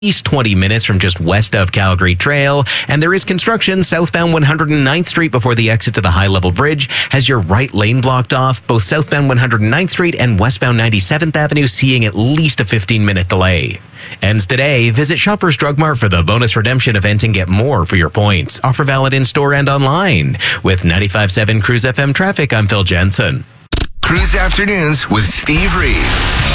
least 20 minutes from just west of Calgary Trail. And there is construction southbound 109th Street before the exit to the high-level bridge has your right lane blocked off. Both southbound 109th Street and westbound 97th Avenue seeing at least a 15-minute delay. Ends today. Visit Shoppers Drug Mart for the bonus redemption event and get more for your points. Offer valid in-store and online. With 95.7 Cruise FM traffic, I'm Phil Jensen. Cruise Afternoons with Steve Reed.